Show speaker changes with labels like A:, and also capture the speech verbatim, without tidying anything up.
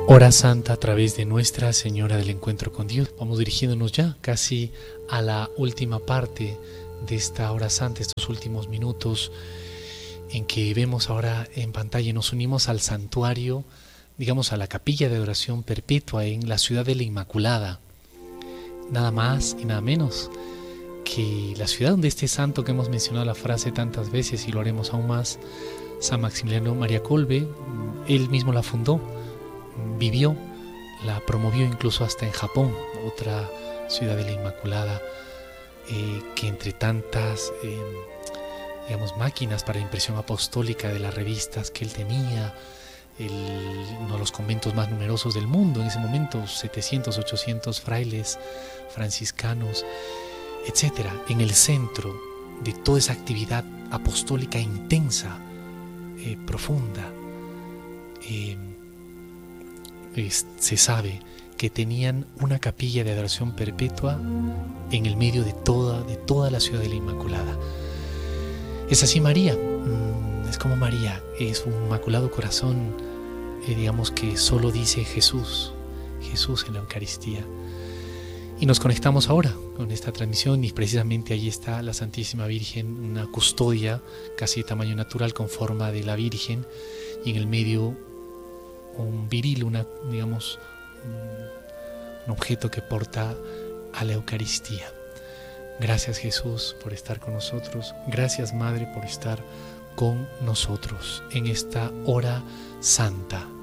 A: Hora Santa a través de Nuestra Señora del Encuentro con Dios. Vamos dirigiéndonos ya casi a la última parte de esta Hora Santa, estos últimos minutos en que vemos ahora en pantalla. Nos unimos al santuario, digamos a la capilla de adoración perpetua en la ciudad de la Inmaculada. Nada más y nada menos que la ciudad donde este santo que hemos mencionado la frase tantas veces y lo haremos aún más, San Maximiliano María Kolbe, él mismo la fundó, vivió, la promovió incluso hasta en Japón, otra ciudad de la Inmaculada, eh, que entre tantas eh, digamos, máquinas para impresión apostólica de las revistas que él tenía, el, uno de los conventos más numerosos del mundo en ese momento, setecientos, ochocientos frailes franciscanos, etcétera, en el centro de toda esa actividad apostólica intensa, eh, profunda, eh, es, se sabe que tenían una capilla de adoración perpetua en el medio de toda, de toda la ciudad de la Inmaculada. Es así María, es como María, es un inmaculado corazón, eh, digamos que solo dice Jesús, Jesús en la Eucaristía. Y nos conectamos ahora con esta transmisión y precisamente allí está la Santísima Virgen, una custodia casi de tamaño natural con forma de la Virgen y en el medio un viril, una, digamos, un objeto que porta a la Eucaristía. Gracias Jesús por estar con nosotros, gracias Madre por estar con nosotros en esta hora santa.